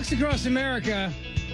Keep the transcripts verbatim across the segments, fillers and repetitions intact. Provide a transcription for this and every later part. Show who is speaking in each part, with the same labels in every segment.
Speaker 1: Fox Across America.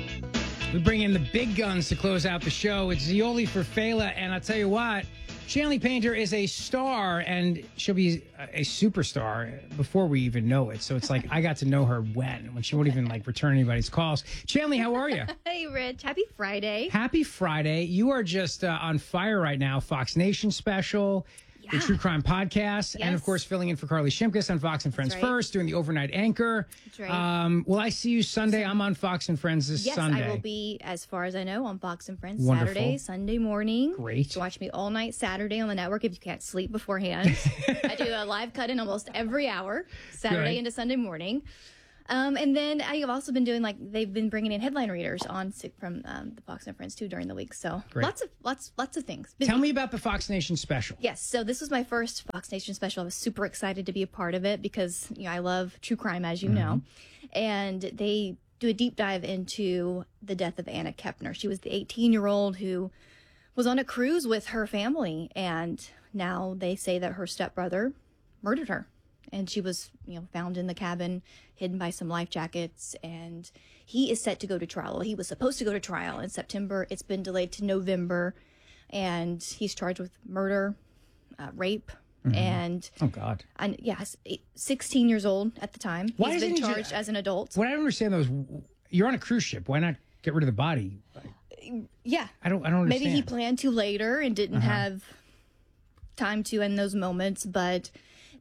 Speaker 1: We bring in the big guns to close out the show. It's Zeoli for Fela, and I'll tell you what, Shanley Painter is a star, and she'll be a superstar before we even know it. So it's like I got to know her when, when she won't even like return anybody's calls. Shanley, how are you?
Speaker 2: Hey, Rich. Happy Friday.
Speaker 1: Happy Friday. You are just uh, on fire right now. Fox Nation special. The
Speaker 2: Yeah.
Speaker 1: True Crime Podcast,
Speaker 2: Yes.
Speaker 1: and of course, filling in for Carly Shimkus on Fox and Friends
Speaker 2: That's right.
Speaker 1: First, doing the overnight anchor.
Speaker 2: That's right.
Speaker 1: Um, will I see you Sunday? I'm on Fox and Friends this
Speaker 2: Yes,
Speaker 1: Sunday.
Speaker 2: I will be, as far as I know, on Fox and Friends
Speaker 1: Wonderful.
Speaker 2: Saturday, Sunday morning.
Speaker 1: Great.
Speaker 2: You watch me all night Saturday on the network if you can't sleep beforehand. I do a live cut in almost every hour, Saturday
Speaker 1: Good.
Speaker 2: into Sunday morning. Um, and then I have also been doing, like, they've been bringing in headline readers on si- from um, the Fox and Friends too during the week. So
Speaker 1: Great.
Speaker 2: lots of lots lots of things. Busy.
Speaker 1: Tell me about the Fox Nation special.
Speaker 2: Yes, so this was my first Fox Nation special. I was super excited to be a part of it because, you know, I love true crime, as you know. And they do a deep dive into the death of Anna Kepner. She was the eighteen-year-old who was on a cruise with her family, and now they say that her stepbrother murdered her. And she was, you know, found in the cabin, hidden by some life jackets, and he is set to go to trial. Well, he was supposed to go to trial in September. It's been delayed to November, and he's charged with murder, uh, rape, and
Speaker 1: Oh God.
Speaker 2: and yes, eight- sixteen years old at the time.
Speaker 1: Why
Speaker 2: He's been
Speaker 1: isn't he ju-
Speaker 2: charged as an adult.
Speaker 1: What I don't understand though is you're on a cruise ship. Why not get rid of the body?
Speaker 2: Yeah,
Speaker 1: I don't. I don't understand.
Speaker 2: maybe he planned to later and didn't
Speaker 1: Uh-huh.
Speaker 2: have time to in those moments, but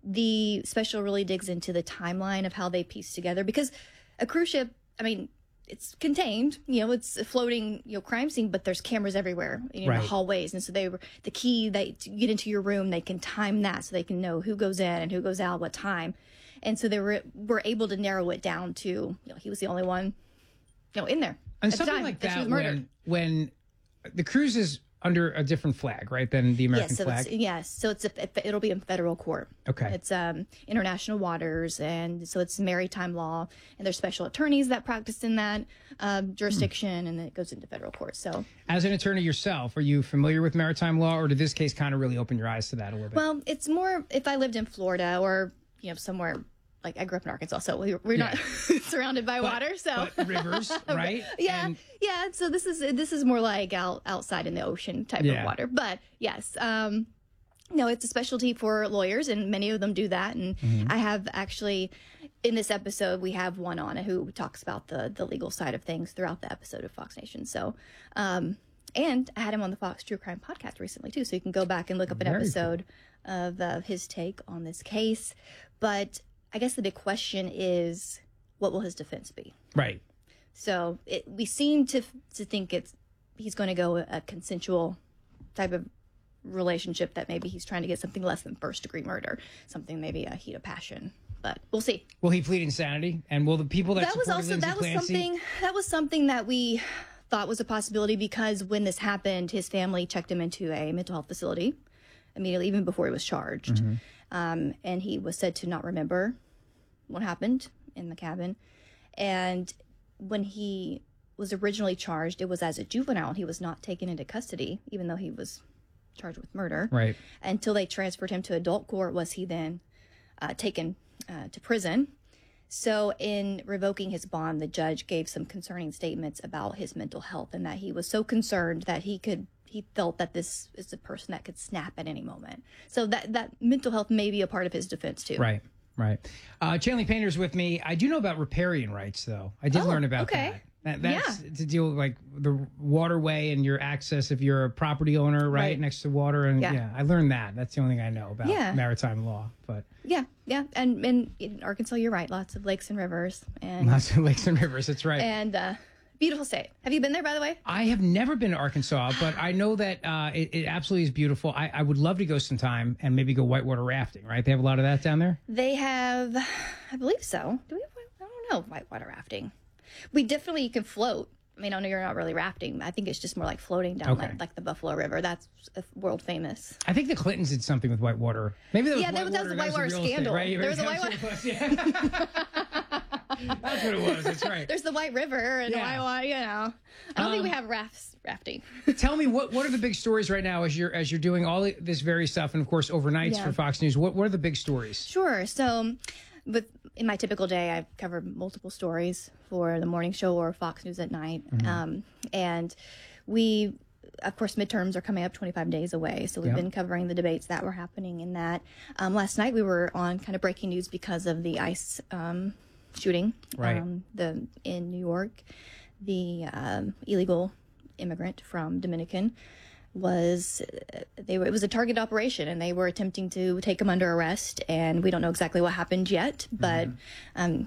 Speaker 2: the special really digs into the timeline of how they piece together, because a cruise ship, I mean, it's contained, you know, it's a floating, you know, crime scene, but there's cameras everywhere in
Speaker 1: Right.
Speaker 2: the hallways. And so they were the key, they to get into your room, they can time that so they can know who goes in and who goes out, what time. And so they were, were able to narrow it down to, you know, he was the only one, you know, in there.
Speaker 1: and
Speaker 2: at the
Speaker 1: something
Speaker 2: time
Speaker 1: like
Speaker 2: that she
Speaker 1: that
Speaker 2: was murdered.
Speaker 1: when when the cruise is under a different flag, right, than the American
Speaker 2: Yes, so
Speaker 1: flag.
Speaker 2: it's, yes, so it's a, it'll be in federal court.
Speaker 1: Okay.
Speaker 2: It's um international waters, and so it's maritime law, and there's special attorneys that practice in that um, jurisdiction, and then it goes into federal court. So,
Speaker 1: As an attorney yourself, are you familiar with maritime law, or did this case kind of really open your eyes to that a little bit?
Speaker 2: well, it's more if I lived in Florida or you know somewhere like I grew up in Arkansas, so we, we're
Speaker 1: Yeah.
Speaker 2: not surrounded by water. So
Speaker 1: But rivers, right?
Speaker 2: yeah,
Speaker 1: And-
Speaker 2: yeah. So this is this is more like out outside in the ocean type
Speaker 1: Yeah.
Speaker 2: of water. But yes, um, no, it's a specialty for lawyers, and many of them do that. And
Speaker 1: Mm-hmm.
Speaker 2: I have actually, in this episode, we have one on who talks about the the legal side of things throughout the episode of Fox Nation. So, um, and I had him on the Fox True Crime podcast recently too, so you can go back and look up an
Speaker 1: Very cool.
Speaker 2: episode of uh, his take on this case. But I guess the big question is, what will his defense be?
Speaker 1: Right.
Speaker 2: So it, we seem to to think it's he's going to go a, a consensual type of relationship, that maybe he's trying to get something less than first degree murder, something maybe a heat of passion. But we'll see.
Speaker 1: Will he plead insanity? And will the people that,
Speaker 2: That was
Speaker 1: supported
Speaker 2: also
Speaker 1: Lindsay
Speaker 2: that was
Speaker 1: Clancy-
Speaker 2: something that was something that we thought was a possibility, because when this happened, his family checked him into a mental health facility immediately, even before he was charged,
Speaker 1: Mm-hmm.
Speaker 2: um, and he was said to not remember what happened in the cabin. And when he was originally charged, it was as a juvenile. He was not taken into custody, even though he was charged with murder.
Speaker 1: Right.
Speaker 2: Until they transferred him to adult court, was he then uh, taken uh, to prison. So in revoking his bond, the judge gave some concerning statements about his mental health, and that he was so concerned that he could he felt that this is a person that could snap at any moment. So that that mental health may be a part of his defense too.
Speaker 1: Right. Right. Uh, Shanley Painter's with me. I do know about riparian rights, though. I did
Speaker 2: Oh,
Speaker 1: learn about
Speaker 2: okay.
Speaker 1: that. That, that's to deal with like the waterway and your access if you're a property owner, right,
Speaker 2: Right.
Speaker 1: next to water. And yeah.
Speaker 2: Yeah.
Speaker 1: I learned that. That's the only thing I know about
Speaker 2: Yeah.
Speaker 1: maritime law. But
Speaker 2: Yeah, yeah, and and in Arkansas, you're right. Lots of lakes and rivers, and
Speaker 1: lots of lakes and rivers. That's right.
Speaker 2: and uh, beautiful state. Have you been there, by the way?
Speaker 1: I have never been to Arkansas, but I know that uh, it, it absolutely is beautiful. I, I would love to go sometime and maybe go whitewater rafting, right? They have a lot of that down there?
Speaker 2: They have, I believe so. Do we have? I don't know. Whitewater rafting. We definitely you can float. I mean, I know you're not really rafting. I think it's just more like floating down
Speaker 1: Okay.
Speaker 2: like, like the Buffalo River. That's uh, world famous.
Speaker 1: I think the Clintons did something with whitewater. Maybe that was
Speaker 2: Yeah, that was- that was the
Speaker 1: whitewater,
Speaker 2: whitewater
Speaker 1: real estate,
Speaker 2: scandal.
Speaker 1: right?
Speaker 2: There was a
Speaker 1: That's
Speaker 2: whitewater-
Speaker 1: what it was, yeah. That's what it was. That's right.
Speaker 2: There's the White River and
Speaker 1: Yeah.
Speaker 2: Whitewater. You know, I don't think we
Speaker 1: Um,
Speaker 2: have rafts rafting.
Speaker 1: Tell me what what are the big stories right now as you're as you're doing all this very stuff, and of course overnights
Speaker 2: Yeah.
Speaker 1: for Fox News. What what are the big stories?
Speaker 2: Sure. So, with in my typical day, I've covered multiple stories for the morning show or Fox News at night. Mm-hmm. Um, and we, of course, midterms are coming up twenty-five days away. So we've yep. been covering the debates that were happening in that. Um, last night we were on kind of breaking news because of the ICE um, shooting
Speaker 1: right.
Speaker 2: um, the in New York. The um, illegal immigrant from Dominican was they were, it was a target operation, and they were attempting to take him under arrest, and we don't know exactly what happened yet, but mm-hmm. um,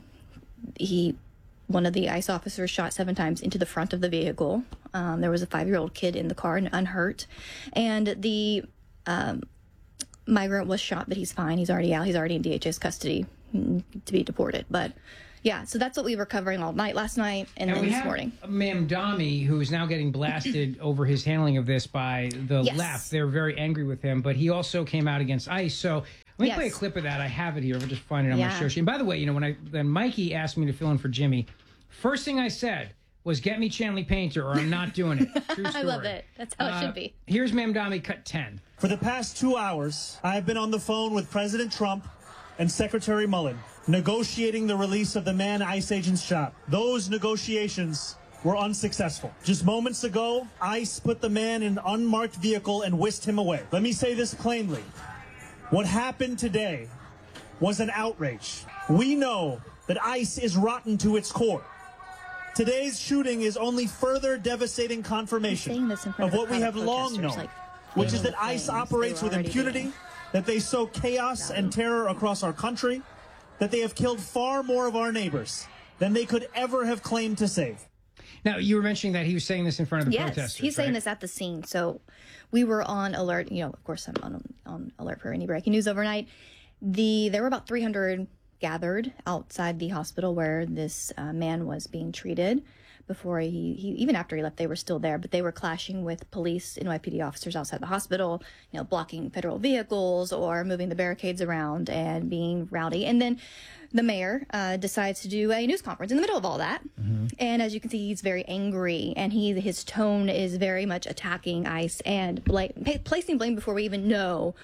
Speaker 2: he one of the ICE officers shot seven times into the front of the vehicle. Um, there was a five-year-old kid in the car and unhurt, and the um, migrant was shot, but he's fine. He's already out. He's already in D H S custody to be deported, but yeah, so that's what we were covering all night last night and, and then this morning.
Speaker 1: Mamdani, who is now getting blasted over his handling of this by the
Speaker 2: yes.
Speaker 1: left. They're very angry with him, but he also came out against ICE. So let me yes. play a clip of that. I have it here. We'll just find it on yeah. my show sheet. And by the way, you know, when I then Mikey asked me to fill in for Jimmy, first thing I said was, "Get me Chanley Painter, or I'm not doing it." True story.
Speaker 2: I love it. That's how uh, it should be.
Speaker 1: Here's Mamdani, cut ten.
Speaker 3: For the past two hours, I have been on the phone with President Trump and Secretary Mullen, negotiating the release of the man ICE agents shot. Those negotiations were unsuccessful. Just moments ago, ICE put the man in an unmarked vehicle and whisked him away. Let me say this plainly. What happened today was an outrage. We know that ICE is rotten to its core. Today's shooting is only further devastating confirmation of, of what we have long known, like, which is that ICE operates with impunity, that they sow chaos and terror across our country, that they have killed far more of our neighbors than they could ever have claimed to save.
Speaker 1: Now, you were mentioning that he was saying this in front of the
Speaker 2: yes,
Speaker 1: protesters.
Speaker 2: Yes, he's saying
Speaker 1: right?
Speaker 2: this at the scene. So we were on alert. You know, of course, I'm on, on alert for any breaking news overnight. The There were about three hundred gathered outside the hospital where this uh, man was being treated. Before he, he, even after he left, they were still there, but they were clashing with police N Y P D officers outside the hospital, you know, blocking federal vehicles or moving the barricades around and being rowdy. And then the mayor uh, decides to do a news conference in the middle of all that. Mm-hmm. And as you can see, he's very angry, and he his tone is very much attacking ICE and bla- placing blame before we even know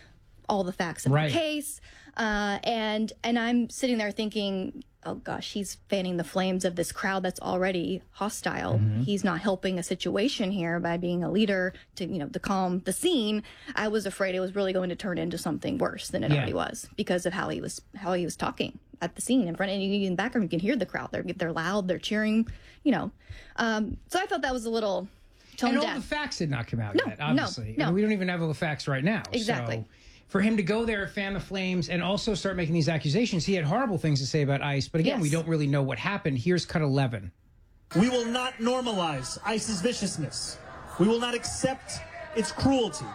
Speaker 2: all the facts of
Speaker 1: right.
Speaker 2: the case. Uh, and and I'm sitting there thinking, oh gosh, he's fanning the flames of this crowd that's already hostile. Mm-hmm. He's not helping a situation here by being a leader to, you know, to calm the scene. I was afraid it was really going to turn into something worse than it yeah. already was because of how he was how he was talking at the scene in front. And you, in the background, you can hear the crowd. They're they're loud. They're cheering. You know, um, so I felt that was a little tone
Speaker 1: and all
Speaker 2: deaf.
Speaker 1: the facts had not come out
Speaker 2: no,
Speaker 1: yet. Obviously,
Speaker 2: no, no.
Speaker 1: I mean, we don't even have all the facts right now.
Speaker 2: Exactly.
Speaker 1: So for him to go there, fan the flames, and also start making these accusations, he had horrible things to say about ICE. But again, yes. we don't really know what happened. Here's cut eleven.
Speaker 3: We will not normalize ICE's viciousness. We will not accept its cruelty.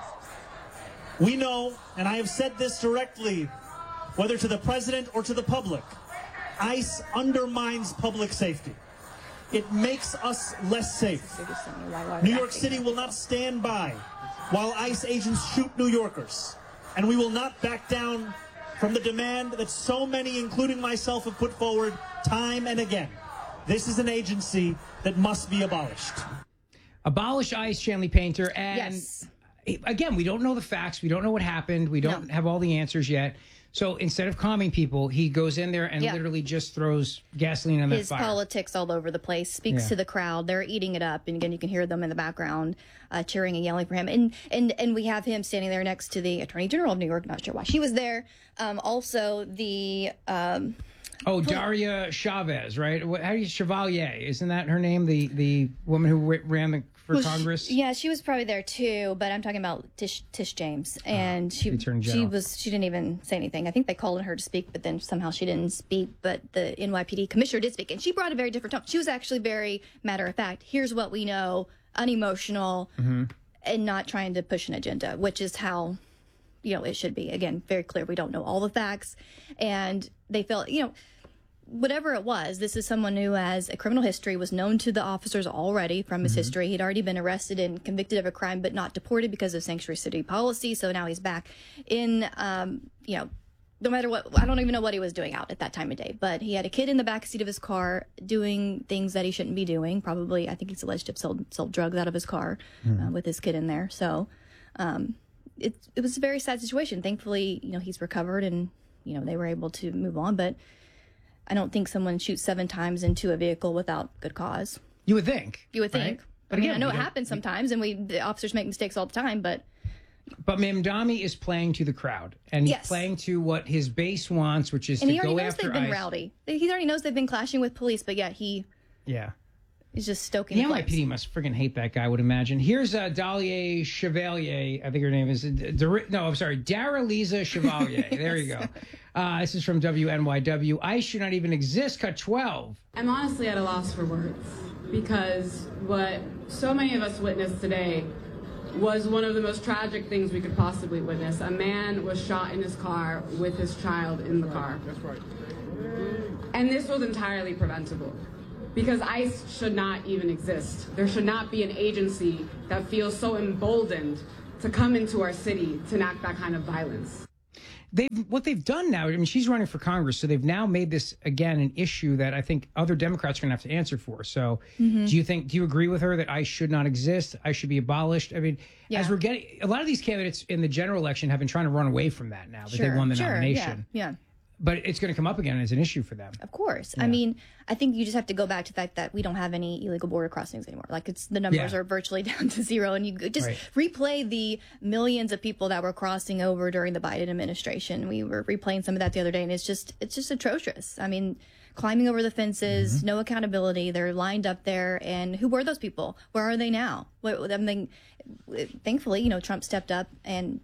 Speaker 3: We know, and I have said this directly, whether to the president or to the public, ICE undermines public safety. It makes us less safe. New York City will not stand by while ICE agents shoot New Yorkers. And we will not back down from the demand that so many, including myself, have put forward time and again. This is an agency that must be abolished.
Speaker 1: Abolish ICE, Chanley Painter. And
Speaker 2: yes.
Speaker 1: again, we don't know the facts. We don't know what happened. We don't no. have all the answers yet. So instead of calming people, he goes in there and yeah. literally just throws gasoline on that
Speaker 2: His
Speaker 1: fire.
Speaker 2: His politics all over the place, speaks yeah. to the crowd. They're eating it up. And again, you can hear them in the background uh, cheering and yelling for him. And, and, and we have him standing there next to the Attorney General of New York. Not sure why she was there. Um, also, the... Um,
Speaker 1: Oh, Daria Chavez, right? What, how do you Chevalier? Isn't that her name? The the woman who ran the, for
Speaker 2: well,
Speaker 1: Congress.
Speaker 2: She, yeah, she was probably there too. But I'm talking about Tish Tish James, and uh, she she was she didn't even say anything. I think they called on her to speak, but then somehow she didn't speak. But the N Y P D commissioner did speak, and she brought a very different tone. She was actually very matter of fact. Here's what we know, unemotional, mm-hmm. and not trying to push an agenda, which is how, you know, it should be. Again, very clear. We don't know all the facts, and they felt, you know, whatever it was, this is someone who has a criminal history, was known to the officers already from his mm-hmm. history. He'd already been arrested and convicted of a crime, but not deported because of sanctuary city policy. So now he's back in, um, you know, no matter what, I don't even know what he was doing out at that time of day, but he had a kid in the backseat of his car doing things that he shouldn't be doing. Probably, I think he's alleged to have sold, sold drugs out of his car mm-hmm. uh, with his kid in there. So um, it, it was a very sad situation. Thankfully, you know, he's recovered and, you know, they were able to move on, but I don't think someone shoots seven times into a vehicle without good cause.
Speaker 1: You would think.
Speaker 2: You would think.
Speaker 1: Right?
Speaker 2: I mean,
Speaker 1: again,
Speaker 2: I know
Speaker 1: we
Speaker 2: it
Speaker 1: don't-
Speaker 2: happens sometimes, and we the officers make mistakes all the time, but
Speaker 1: But Mamdani is playing to the crowd, and he's
Speaker 2: Yes.
Speaker 1: playing to what his base wants, which is
Speaker 2: and
Speaker 1: to
Speaker 2: he already
Speaker 1: go
Speaker 2: knows
Speaker 1: after
Speaker 2: they've been
Speaker 1: ICE.
Speaker 2: rowdy. He already knows they've been clashing with police, but yet he
Speaker 1: Yeah.
Speaker 2: is just stoking
Speaker 1: The
Speaker 2: the
Speaker 1: N Y P D
Speaker 2: flames.
Speaker 1: must friggin' hate that guy, I would imagine. Here's uh, Dahlia Chevalier. I think her name is. Uh, Dar- no, I'm sorry. Dara Lisa Chevalier. There you go. Uh, this is from W N Y W. ICE should not even exist. Cut twelve.
Speaker 4: I'm honestly at a loss for words because what so many of us witnessed today was one of the most tragic things we could possibly witness. A man was shot in his car with his child in the car. That's right. And this was entirely preventable because ICE should not even exist. There should not be an agency that feels so emboldened to come into our city to enact that kind of violence.
Speaker 1: They've what they've done now. I mean, she's running for Congress, so they've now made this again an issue that I think other Democrats are going to have to answer for. So,
Speaker 2: Mm-hmm.
Speaker 1: do you think? Do you agree with her that ICE should not exist? ICE should be abolished. I mean,
Speaker 2: Yeah.
Speaker 1: as we're getting a lot of these candidates in the general election have been trying to run away from that now that
Speaker 2: Sure,
Speaker 1: they won the
Speaker 2: sure,
Speaker 1: nomination.
Speaker 2: Yeah, yeah.
Speaker 1: But it's going to come up again as an issue for them.
Speaker 2: Of course. I mean, I think you just have to go back to the fact that we don't have any illegal border crossings anymore. Like it's the numbers
Speaker 1: Yeah.
Speaker 2: are virtually down to zero, and you just
Speaker 1: Right.
Speaker 2: replay the millions of people that were crossing over during the Biden administration. We were replaying some of that the other day, and it's just it's just atrocious. I mean, climbing over the fences,
Speaker 1: Mm-hmm.
Speaker 2: no accountability. They're lined up there, and who were those people? Where are they now? What, I mean, thankfully, you know, Trump stepped up and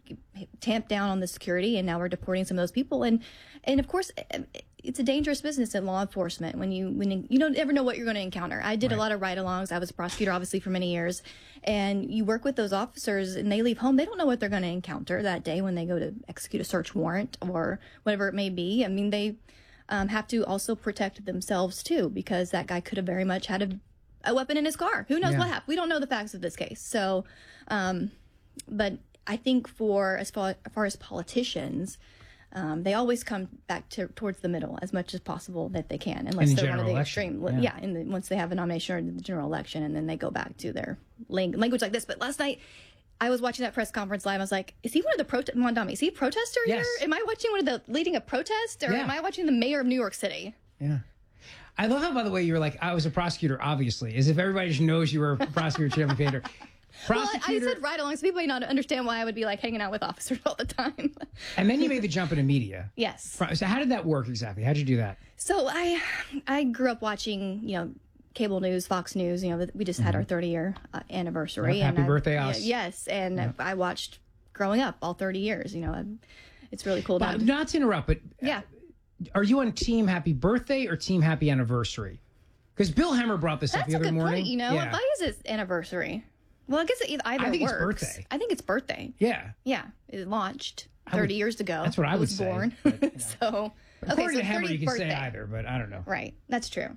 Speaker 2: tamped down on the security, and now we're deporting some of those people. And and of course, it's a dangerous business in law enforcement when you when you, you don't ever know what you're going to encounter. I did a
Speaker 1: Right.
Speaker 2: lot of ride-alongs. I was a prosecutor, obviously, for many years, and you work with those officers, and they leave home. They don't know what they're going to encounter that day when they go to execute a search warrant or whatever it may be. I mean, they um, have to also protect themselves too, because that guy could have very much had a, a weapon in his car. Who knows
Speaker 1: Yeah.
Speaker 2: what happened? We don't know the facts of this case. So, um, but I think for as far, as far as politicians, um, they always come back to towards the middle as much as possible that they can, unless
Speaker 1: In the
Speaker 2: they're one of
Speaker 1: general
Speaker 2: the
Speaker 1: election,
Speaker 2: extreme.
Speaker 1: yeah.
Speaker 2: Yeah, in the, once they have a nomination or in the general election, and then they go back to their lang- language like this. But last night, I was watching that press conference live. I was like, "Is he one of the protest? Mondami? Is he a protester
Speaker 1: Yes.
Speaker 2: here? Am I watching one of the leading a protest, or
Speaker 1: Yeah.
Speaker 2: am I watching the mayor of New York City?"
Speaker 1: Yeah. I love how, by the way, you were like, I was a prosecutor, obviously, as if everybody just knows you were a prosecutor, Chandler Painter.
Speaker 2: Well, I- I
Speaker 1: Prosecutor,
Speaker 2: said ride along, so people may not understand why I would be like hanging out with officers all the time.
Speaker 1: and then you made the jump into media.
Speaker 2: Yes.
Speaker 1: Pro- So how did that work exactly? How did you do that?
Speaker 2: So I, I grew up watching, you know, cable news, Fox News. You know, we just had our thirty year uh, anniversary.
Speaker 1: Yep, happy
Speaker 2: I-
Speaker 1: birthday,
Speaker 2: yeah,
Speaker 1: us.
Speaker 2: yes, and I watched growing up all thirty years. You know, I- it's really cool.
Speaker 1: But
Speaker 2: to,
Speaker 1: not to interrupt, but
Speaker 2: yeah.
Speaker 1: are you on Team Happy Birthday or Team Happy Anniversary? Because Bill Hemmer brought this up
Speaker 2: That's
Speaker 1: the
Speaker 2: a
Speaker 1: other
Speaker 2: good
Speaker 1: morning.
Speaker 2: point. You know,
Speaker 1: yeah.
Speaker 2: why is it anniversary? Well, I guess it either
Speaker 1: I think it's
Speaker 2: works.
Speaker 1: birthday.
Speaker 2: I think it's birthday.
Speaker 1: yeah.
Speaker 2: Yeah, it launched
Speaker 1: would-
Speaker 2: thirty years ago.
Speaker 1: that's what I would
Speaker 2: was
Speaker 1: say,
Speaker 2: born.
Speaker 1: but, you know.
Speaker 2: so, okay,
Speaker 1: According
Speaker 2: so
Speaker 1: to Hemmer, you
Speaker 2: thirtieth
Speaker 1: can
Speaker 2: birthday.
Speaker 1: say either, but I don't know.
Speaker 2: Right, that's true.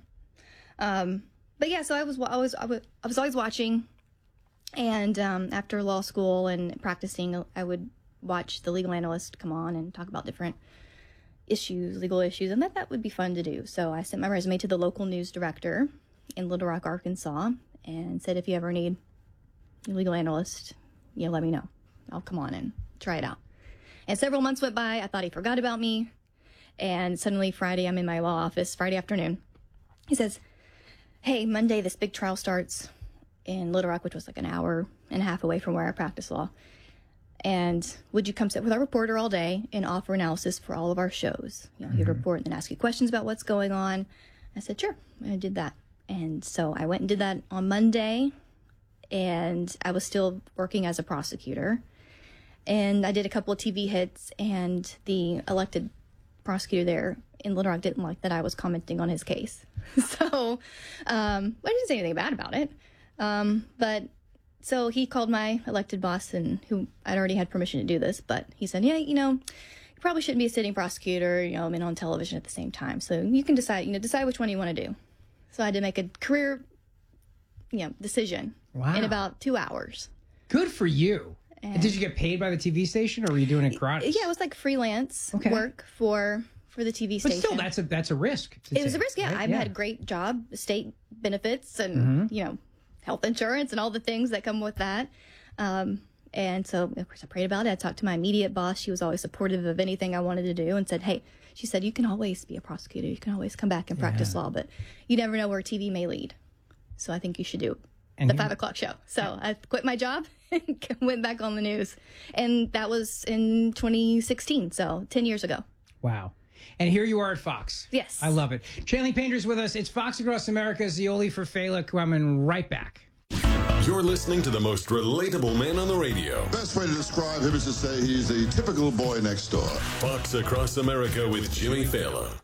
Speaker 2: Um, but yeah, so I was I was I was, I was always watching, and um, after law school and practicing, I would watch the legal analyst come on and talk about different issues, legal issues, and that that would be fun to do. So I sent my resume to the local news director in Little Rock, Arkansas, and said, if you ever need a legal analyst, you know, let me know. I'll come on and try it out. And several months went by. I thought he forgot about me. And suddenly Friday, I'm in my law office, Friday afternoon. He says, hey, Monday, this big trial starts in Little Rock, which was like an hour and a half away from where I practice law. And would you come sit with our reporter all day and offer analysis for all of our shows? You know, he'd report and then ask you questions about what's going on. I said, sure. I did that. And so I went and did that on Monday. And I was still working as a prosecutor. And I did a couple of T V hits, and the elected prosecutor there in Little Rock didn't like that I was commenting on his case. So um, I didn't say anything bad about it. Um, but so he called my elected boss, and who I'd already had permission to do this, but he said, yeah, you know, you probably shouldn't be a sitting prosecutor, you know, I mean, on television at the same time. So you can decide, you know, decide which one you want to do. So I had to make a career, you know, decision
Speaker 1: Wow.
Speaker 2: in about two hours.
Speaker 1: Good for you. Did you get paid by the T V station, or were you doing it gratis?
Speaker 2: Yeah, it was like freelance
Speaker 1: Okay.
Speaker 2: work for for the T V
Speaker 1: But
Speaker 2: station.
Speaker 1: still, that's a that's a risk. to
Speaker 2: It was a
Speaker 1: take,
Speaker 2: risk, yeah.
Speaker 1: right?
Speaker 2: I've had a great job, state benefits, and
Speaker 1: Mm-hmm.
Speaker 2: you know, health insurance, and all the things that come with that. Um, And so, of course, I prayed about it. I talked to my immediate boss. She was always supportive of anything I wanted to do and said, hey, she said, you can always be a prosecutor. You can always come back and practice law, but you never know where T V may lead. So I think you should do
Speaker 1: And
Speaker 2: the
Speaker 1: you-
Speaker 2: five o'clock show. So I quit my job and went back on the news. And that was in twenty sixteen, so ten years ago.
Speaker 1: Wow. And here you are at Fox.
Speaker 2: Yes.
Speaker 1: I love it. Chanley Painter's with us. It's Fox Across America, Zioli for Fela, coming right back.
Speaker 5: You're listening to the most relatable man on the radio.
Speaker 6: Best way to describe him is to say he's a typical boy next door.
Speaker 5: Fox Across America with Jimmy Fallon.